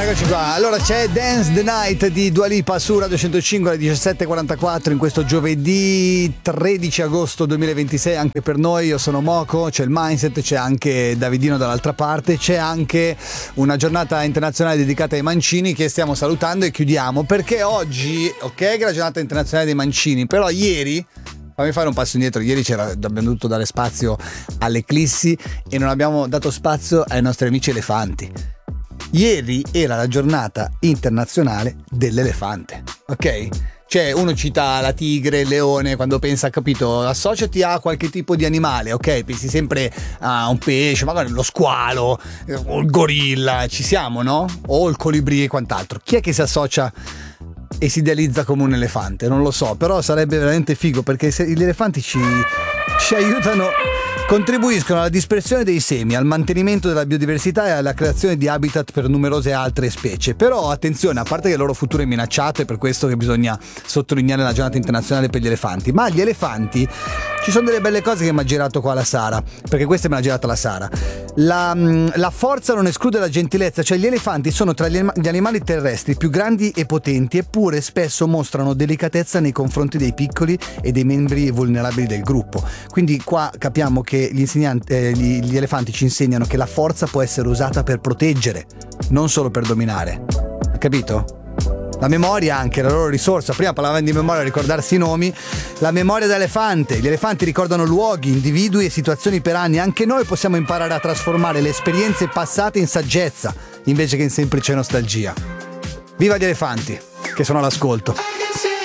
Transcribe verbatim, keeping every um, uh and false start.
eccoci qua. Allora c'è Dance the Night di Dua Lipa su Radio centocinque alle diciassette e quarantaquattro in questo giovedì tredici agosto duemilaventisei anche per noi. Io sono Moco, c'è il Mindset, c'è anche Davidino dall'altra parte, c'è anche una giornata internazionale dedicata ai mancini che stiamo salutando e chiudiamo perché oggi, ok, che è la giornata internazionale dei mancini, però ieri fammi fare un passo indietro. Ieri c'era, abbiamo dovuto dare spazio all'eclissi e non abbiamo dato spazio ai nostri amici elefanti. Ieri era la giornata internazionale dell'elefante, ok? Cioè uno cita la tigre, il leone, quando pensa, capito, associati a qualche tipo di animale, ok? Pensi sempre a un pesce, magari lo squalo, o il gorilla, ci siamo, no? O il colibrì e quant'altro. Chi è che si associa e si idealizza come un elefante? Non lo so, però sarebbe veramente figo perché se gli elefanti ci, ci aiutano, contribuiscono alla dispersione dei semi, al mantenimento della biodiversità e alla creazione di habitat per numerose altre specie. Però attenzione, a parte che il loro futuro è minacciato, è per questo che bisogna sottolineare la giornata internazionale per gli elefanti, ma gli elefanti, ci sono delle belle cose che mi ha girato qua la Sara, perché questa me l'ha girata la Sara. La, la forza non esclude la gentilezza, cioè gli elefanti sono tra gli, gli animali terrestri più grandi e potenti, eppure spesso mostrano delicatezza nei confronti dei piccoli e dei membri vulnerabili del gruppo. Quindi qua capiamo che gli insegnanti, eh, gli, gli elefanti ci insegnano che la forza può essere usata per proteggere, non solo per dominare. Capito? La memoria anche, la loro risorsa. Prima parlavamo di memoria, ricordarsi i nomi. La memoria d'elefante. Gli elefanti ricordano luoghi, individui e situazioni per anni. Anche noi possiamo imparare a trasformare le esperienze passate in saggezza invece che in semplice nostalgia. Viva gli elefanti, che sono all'ascolto.